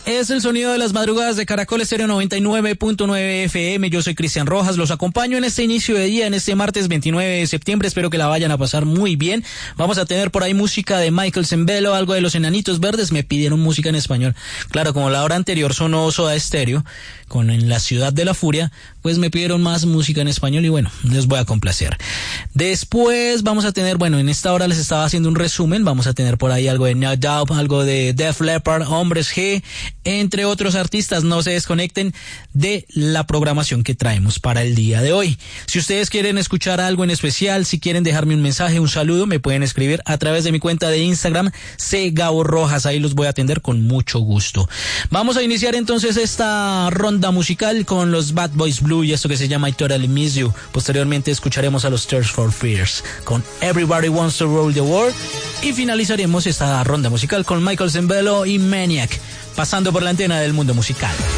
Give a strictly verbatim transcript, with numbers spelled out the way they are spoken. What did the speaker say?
Es el sonido de las madrugadas de Caracol Estéreo noventa y nueve punto nueve F M. Yo soy Cristian Rojas, los acompaño en este inicio de día, en este martes veintinueve de septiembre. Espero que la vayan a pasar muy bien. Vamos a tener por ahí música de Michael Sembello, algo de los Enanitos Verdes. Me pidieron música en español. Claro, como la hora anterior sonó Soda Stereo con En la Ciudad de la Furia, pues me pidieron más música en español y bueno, les voy a complacer. Después vamos a tener, bueno, en esta hora les estaba haciendo un resumen. Vamos a tener por ahí algo de No Doubt, algo de Def Leppard, Hombres G, entre otros artistas. No se desconecten de la programación que traemos para el día de hoy. Si ustedes quieren escuchar algo en especial, si quieren dejarme un mensaje, un saludo, me pueden escribir a través de mi cuenta de Instagram, C Gabo Rojas. Ahí los voy a atender con mucho gusto. Vamos a iniciar entonces esta ronda musical con los Bad Boys Blue y esto que se llama I Totally Miss You. Posteriormente escucharemos a los Tears for Fears con Everybody Wants to Rule the World y finalizaremos esta ronda musical con Michael Sembello y Maniac, pasando por la antena del mundo musical.